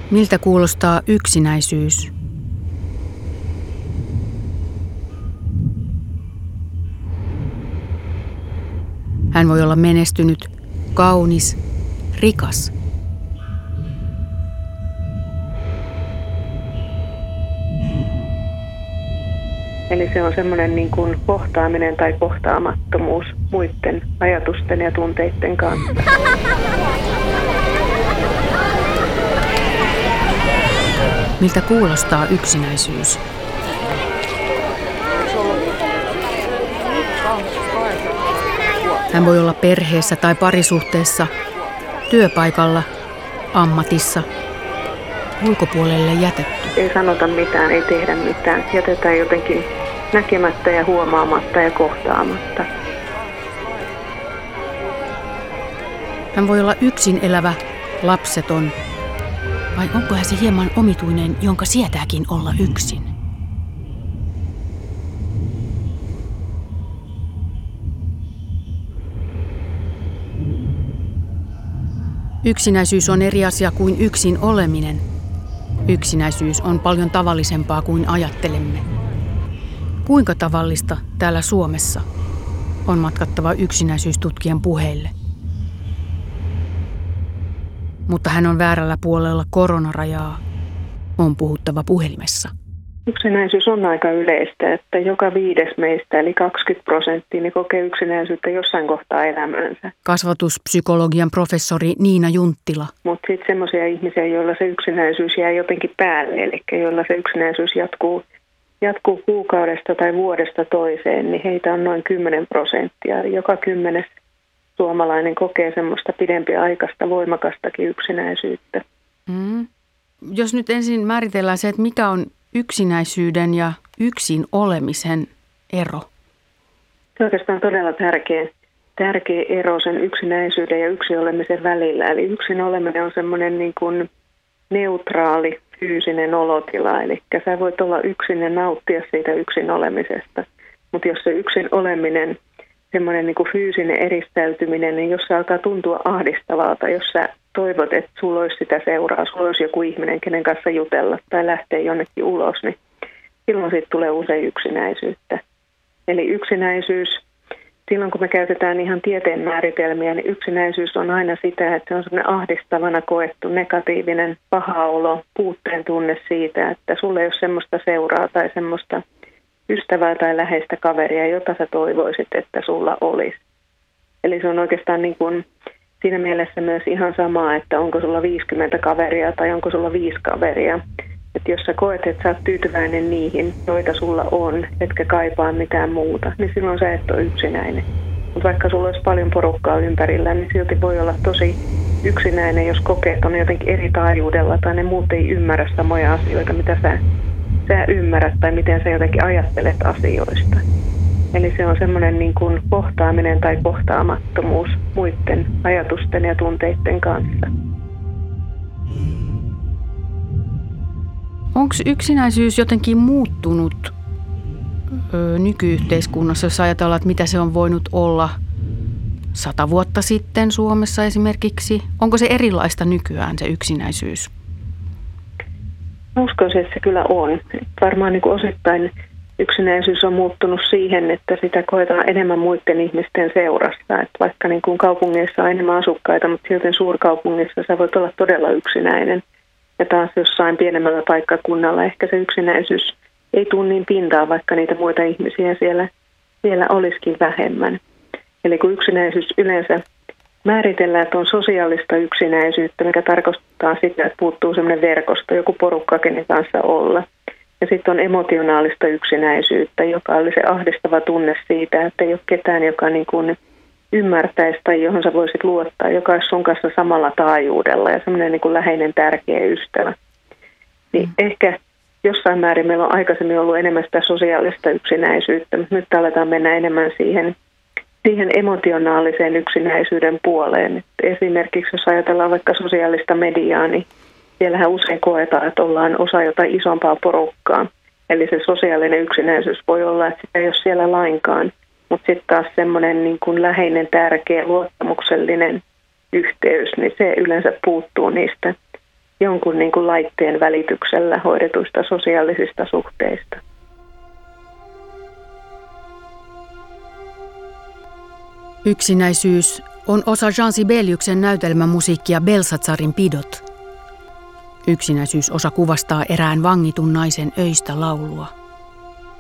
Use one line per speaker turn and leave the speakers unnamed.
Miltä kuulostaa yksinäisyys? Hän voi olla menestynyt, kaunis, rikas.
Eli se on semmoinen niin kuin kohtaaminen tai kohtaamattomuus muiden ajatusten ja tunteiden kanssa.
Miltä kuulostaa yksinäisyys? Hän voi olla perheessä tai parisuhteessa, työpaikalla, ammatissa, ulkopuolelle jätetty.
Ei sanota mitään, ei tehdä mitään. Jätetään jotenkin näkemättä ja huomaamatta ja kohtaamatta.
Hän voi olla yksin elävä, lapseton. Vai onko hän se hieman omituinen, jonka sietääkin olla yksin? Yksinäisyys on eri asia kuin yksin oleminen. Yksinäisyys on paljon tavallisempaa kuin ajattelemme. Kuinka tavallista täällä Suomessa on matkattava yksinäisyystutkijan puheille? Mutta hän on väärällä puolella koronarajaa. On puhuttava puhelimessa.
Yksinäisyys on aika yleistä, että joka 5 meistä, eli 20%, niin kokee yksinäisyyttä jossain kohtaa elämäänsä.
Kasvatuspsykologian professori Niina Junttila.
Mutta sitten semmoisia ihmisiä, joilla se yksinäisyys jää jotenkin päälle, eli joilla se yksinäisyys jatkuu kuukaudesta tai vuodesta toiseen, niin heitä on noin 10%. Joka 10. suomalainen kokee semmoista pidempiaikaista, voimakastakin yksinäisyyttä.
Jos nyt ensin määritellään se, että mikä on yksinäisyyden ja yksin olemisen ero?
Se on oikeastaan todella tärkeä ero sen yksinäisyyden ja yksin olemisen välillä. Eli yksin oleminen on semmoinen niin kuin neutraali fyysinen olotila. Eli sä voit olla yksin ja nauttia siitä yksin olemisesta. Mutta jos se yksin oleminen, semmoinen niin kuin fyysinen eristäytyminen, niin jos se alkaa tuntua ahdistavalta, jos sä toivot, että sulla olisi sitä seuraa, sulla olisi joku ihminen, kenen kanssa jutella tai lähteä jonnekin ulos, niin silloin siitä tulee usein yksinäisyyttä. Eli yksinäisyys, silloin kun me käytetään ihan tieteen määritelmiä, niin yksinäisyys on aina sitä, että se on semmoinen ahdistavana koettu negatiivinen paha olo, puutteen tunne siitä, että sulla ei ole semmoista seuraa tai semmoista ystävää tai läheistä kaveria, jota sä toivoisit, että sulla olisi. Eli se on oikeastaan niin kuin siinä mielessä myös ihan sama, että onko sulla 50 kaveria tai onko sulla 5 kaveria. Että jos sä koet, että sä oot tyytyväinen niihin, joita sulla on, etkä kaipaa mitään muuta, niin silloin sä et ole yksinäinen. Mutta vaikka sulla olisi paljon porukkaa ympärillä, niin silti voi olla tosi yksinäinen, jos kokeet on jotenkin eri taajuudella tai ne muut ei ymmärrä samoja asioita, mitä sä ymmärrät tai miten sä jotenkin ajattelet asioista. Eli se on semmoinen niin kuin kohtaaminen tai kohtaamattomuus muiden ajatusten ja tunteiden kanssa.
Onko yksinäisyys jotenkin muuttunut nykyyhteiskunnassa, jos ajatellaan, että mitä se on voinut olla 100 vuotta sitten Suomessa esimerkiksi? Onko se erilaista nykyään se yksinäisyys?
Uskoisin, että se kyllä on. Varmaan niin kuin osittain yksinäisyys on muuttunut siihen, että sitä koetaan enemmän muiden ihmisten seurassa. Että vaikka niin kuin kaupungeissa on enemmän asukkaita, mutta silti suurkaupungissa sä voit olla todella yksinäinen. Ja taas jossain pienemmällä paikkakunnalla ehkä se yksinäisyys ei tule niin pintaa, vaikka niitä muita ihmisiä siellä olisikin vähemmän. Eli kun yksinäisyys yleensä määritellään, että on sosiaalista yksinäisyyttä, mikä tarkoittaa sitä, että puuttuu sellainen verkosto, joku porukka, kenen kanssa olla. Ja sitten on emotionaalista yksinäisyyttä, joka oli se ahdistava tunne siitä, että ei ole ketään, joka niin kuin ymmärtäisi tai johon sä voisit luottaa, joka olisi sun kanssa samalla taajuudella ja semmoinen niin kuin läheinen, tärkeä ystävä. Niin ehkä jossain määrin meillä on aikaisemmin ollut enemmän sitä sosiaalista yksinäisyyttä, mutta nyt aletaan mennä enemmän siihen emotionaaliseen yksinäisyyden puoleen. Et esimerkiksi jos ajatellaan vaikka sosiaalista mediaa, niin siellähän usein koetaan, että ollaan osa jotain isompaa porukkaa. Eli se sosiaalinen yksinäisyys voi olla, että sitä ei ole siellä lainkaan. Mutta sitten taas semmoinen niin kuin läheinen, tärkeä, luottamuksellinen yhteys, niin se yleensä puuttuu niistä jonkun niin kuin laitteen välityksellä hoidetuista sosiaalisista suhteista.
Yksinäisyys on osa Jean Sibeliuksen näytelmämusiikkia Belsazarin pidot. Yksinäisyysosa kuvastaa erään vangitun naisen öistä laulua.